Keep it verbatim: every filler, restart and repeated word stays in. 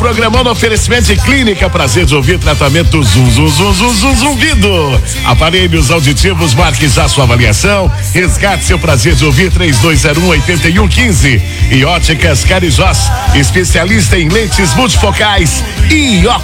programão no oferecimento de Clínica Prazer de Ouvir, tratamento zum, zum, zum, zum, zum, zumbido. Aparelhos auditivos, marque já sua avaliação. Resgate seu prazer de ouvir, três dois zero um, oito um um cinco. E Óticas Carijós, especialista em lentes multifocais e óculos.